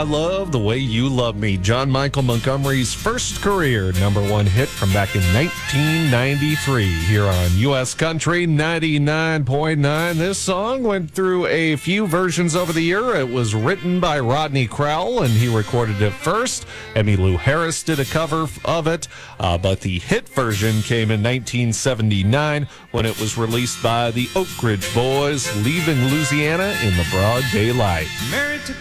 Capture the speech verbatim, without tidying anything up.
I Love the Way You Love Me, John Michael Montgomery's first career number one hit from back in nineteen ninety-three here on U S Country ninety-nine point nine. This song went through a few versions over the year. It was written by Rodney Crowell, and he recorded it first. Emmylou Harris did a cover of it, uh, but the hit version came in nineteen seventy-nine when it was released by the Oak Ridge Boys, leaving Louisiana in the broad daylight. Married to